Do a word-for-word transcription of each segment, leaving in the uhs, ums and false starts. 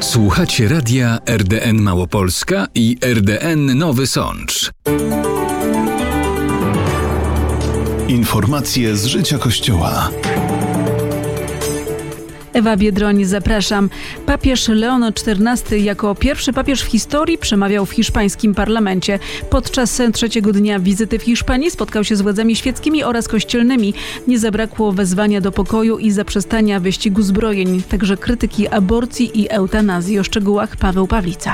Słuchacie radia R D N Małopolska i R D N Nowy Sącz. Informacje z życia Kościoła. Ewa Biedroń, zapraszam. Papież Leon czternasty jako pierwszy papież w historii przemawiał w hiszpańskim parlamencie. Podczas trzeciego dnia wizyty w Hiszpanii spotkał się z władzami świeckimi oraz kościelnymi. Nie zabrakło wezwania do pokoju i zaprzestania wyścigu zbrojeń, także krytyki aborcji i eutanazji. O szczegółach Paweł Pawlica.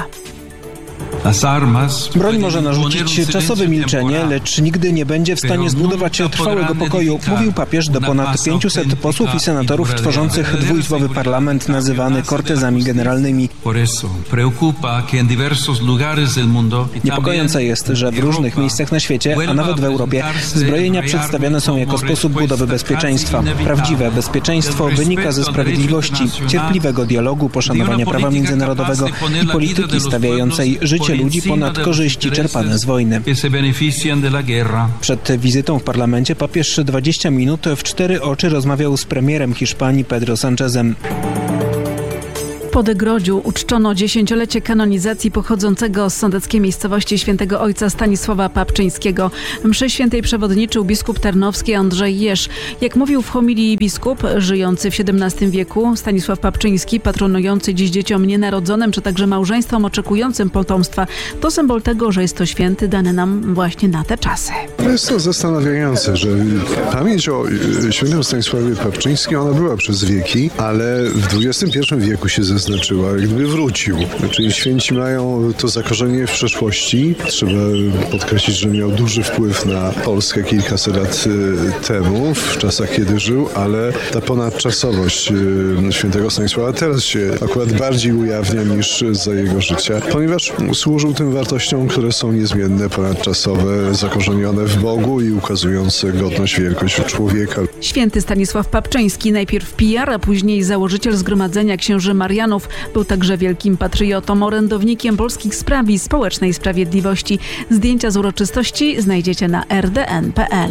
Broń może narzucić czasowe milczenie, lecz nigdy nie będzie w stanie zbudować trwałego pokoju, mówił papież do ponad pięciuset posłów i senatorów tworzących dwuizbowy parlament nazywany kortezami generalnymi. Niepokojące jest, że w różnych miejscach na świecie, a nawet w Europie, zbrojenia przedstawiane są jako sposób budowy bezpieczeństwa. Prawdziwe bezpieczeństwo wynika ze sprawiedliwości, cierpliwego dialogu, poszanowania prawa międzynarodowego i polityki stawiającej życie ludzi ponad korzyści czerpane z wojny. Przed wizytą w parlamencie papież dwadzieścia minut w cztery oczy rozmawiał z premierem Hiszpanii Pedro Sánchezem. W Podegrodziu uczczono dziesięciolecie kanonizacji pochodzącego z sądeckiej miejscowości świętego ojca Stanisława Papczyńskiego. Mszy świętej przewodniczył biskup tarnowski Andrzej Jeż. Jak mówił w homilii biskup, żyjący w siedemnastym wieku, Stanisław Papczyński, patronujący dziś dzieciom nienarodzonym, czy także małżeństwom oczekującym potomstwa, to symbol tego, że jest to święty dany nam właśnie na te czasy. Jest to zastanawiające, że pamięć o świętym Stanisławie Papczyńskim, ona była przez wieki, ale w dwudziestym pierwszym wieku się zaznaczyła, gdyby wrócił. Czyli święci mają to zakorzenienie w przeszłości. Trzeba podkreślić, że miał duży wpływ na Polskę kilkaset lat temu, w czasach, kiedy żył, ale ta ponadczasowość świętego Stanisława teraz się akurat bardziej ujawnia niż za jego życia, ponieważ służył tym wartościom, które są niezmienne, ponadczasowe, zakorzenione w Bogu i ukazujące godność, wielkość człowieka. Święty Stanisław Papczyński, najpierw pijar, a później założyciel Zgromadzenia Księży Marianów, był także wielkim patriotą, orędownikiem polskich spraw i społecznej sprawiedliwości. Zdjęcia z uroczystości znajdziecie na r d n kropka p l.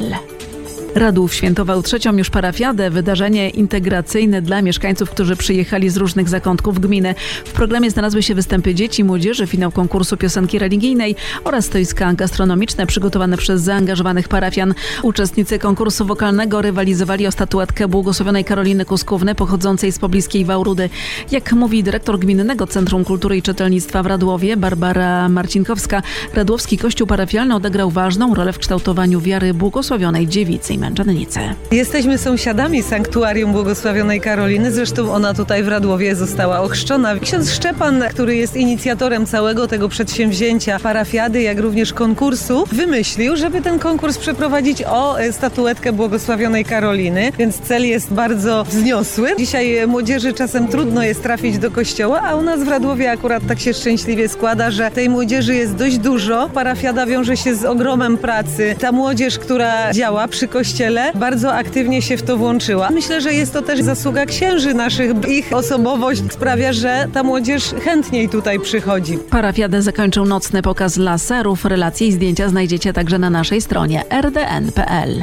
Radów świętował trzecią już parafiadę, wydarzenie integracyjne dla mieszkańców, którzy przyjechali z różnych zakątków gminy. W programie znalazły się występy dzieci, młodzieży, finał konkursu piosenki religijnej oraz stoiska gastronomiczne przygotowane przez zaangażowanych parafian. Uczestnicy konkursu wokalnego rywalizowali o statuetkę błogosławionej Karoliny Kuskówny pochodzącej z pobliskiej Wałrudy. Jak mówi dyrektor Gminnego Centrum Kultury i Czytelnictwa w Radłowie, Barbara Marcinkowska, radłowski kościół parafialny odegrał ważną rolę w kształtowaniu wiary błogosławionej dziewicy i męczennicy. Jesteśmy sąsiadami sanktuarium błogosławionej Karoliny, zresztą ona tutaj w Radłowie została ochrzczona. Ksiądz Szczepan, który jest inicjatorem całego tego przedsięwzięcia parafiady, jak również konkursu, wymyślił, żeby ten konkurs przeprowadzić o statuetkę błogosławionej Karoliny, więc cel jest bardzo wzniosły. Dzisiaj młodzieży czasem trudno jest trafić do kościoła, a u nas w Radłowie akurat tak się szczęśliwie składa, że tej młodzieży jest dość dużo. Parafiada wiąże się z ogromem pracy. Ta młodzież, która działa przy kościele, bardzo aktywnie się w to włączyła. Myślę, że jest to też zasługa księży naszych. Ich osobowość sprawia, że ta młodzież chętniej tutaj przychodzi. Parafiadę zakończył nocny pokaz laserów. Relacje i zdjęcia znajdziecie także na naszej stronie r d n kropka p l.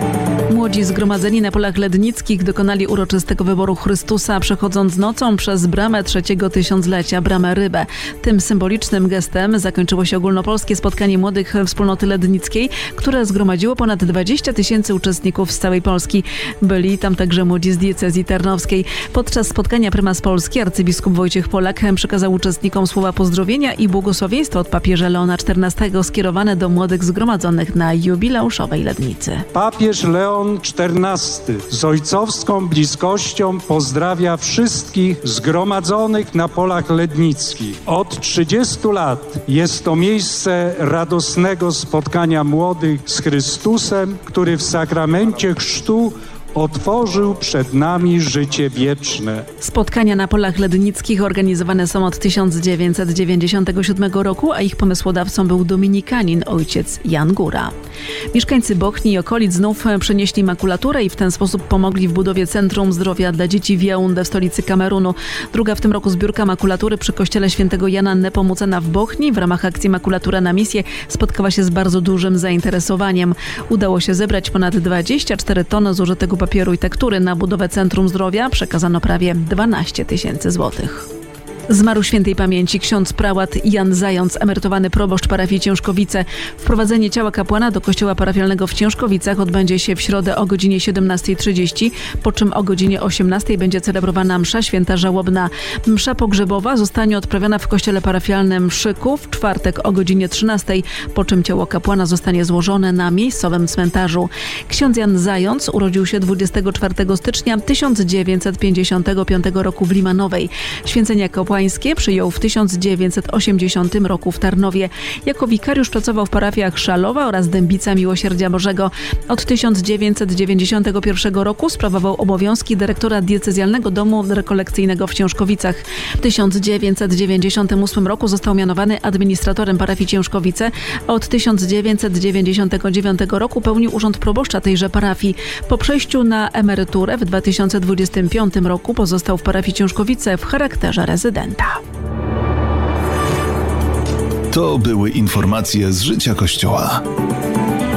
Młodzi zgromadzeni na polach lednickich dokonali uroczystego wyboru Chrystusa, przechodząc nocą przez bramę trzeciego tysiąclecia, bramę Rybę. Tym symbolicznym gestem zakończyło się ogólnopolskie spotkanie młodych wspólnoty lednickiej, które zgromadziło ponad dwadzieścia tysięcy uczestników z całej Polski. Byli tam także młodzi z diecezji tarnowskiej. Podczas spotkania prymas Polski, arcybiskup Wojciech Polak, przekazał uczestnikom słowa pozdrowienia i błogosławieństwo od papieża Leona czternastego skierowane do młodych zgromadzonych na jubileuszowej Lednicy. Papież Leon czternasty z ojcowską bliskością pozdrawia wszystkich zgromadzonych na polach lednickich. Od trzydziestu lat jest to miejsce radosnego spotkania młodych z Chrystusem, który w sakramencie chrztu otworzył przed nami życie wieczne. Spotkania na polach lednickich organizowane są od tysiąc dziewięćset dziewięćdziesiątego siódmego roku, a ich pomysłodawcą był dominikanin ojciec Jan Góra. Mieszkańcy Bochni i okolic znów przynieśli makulaturę i w ten sposób pomogli w budowie Centrum Zdrowia dla Dzieci w Jaunde w stolicy Kamerunu. Druga w tym roku zbiórka makulatury przy kościele świętego Jana Nepomucena w Bochni w ramach akcji Makulatura na misję spotkała się z bardzo dużym zainteresowaniem. Udało się zebrać ponad dwadzieścia cztery tony zużytego papieru i tektury. Na budowę Centrum Zdrowia przekazano prawie dwanaście tysięcy złotych. Zmarł świętej pamięci ksiądz prałat Jan Zając, emerytowany proboszcz parafii Ciężkowice. Wprowadzenie ciała kapłana do kościoła parafialnego w Ciężkowicach odbędzie się w środę o godzinie siedemnasta trzydzieści, po czym o godzinie osiemnastej będzie celebrowana msza święta żałobna. Msza pogrzebowa zostanie odprawiona w kościele parafialnym Szyków w czwartek o godzinie trzynastej, po czym ciało kapłana zostanie złożone na miejscowym cmentarzu. Ksiądz Jan Zając urodził się dwudziestego czwartego stycznia tysiąc dziewięćset pięćdziesiątego piątego roku w Limanowej. Święcenia kapłańskie przyjął w tysiąc dziewięćset osiemdziesiątym roku w Tarnowie. Jako wikariusz pracował w parafiach Szalowa oraz Dębica Miłosierdzia Bożego. Od tysiąc dziewięćset dziewięćdziesiątego pierwszego roku sprawował obowiązki dyrektora diecezjalnego domu rekolekcyjnego w Ciężkowicach. W tysiąc dziewięćset dziewięćdziesiątym ósmym roku został mianowany administratorem parafii Ciężkowice. Od tysiąc dziewięćset dziewięćdziesiątego dziewiątego roku pełnił urząd proboszcza tejże parafii. Po przejściu na emeryturę w dwa tysiące dwudziestym piątym roku pozostał w parafii Ciężkowice w charakterze rezydenta. To były informacje z życia Kościoła.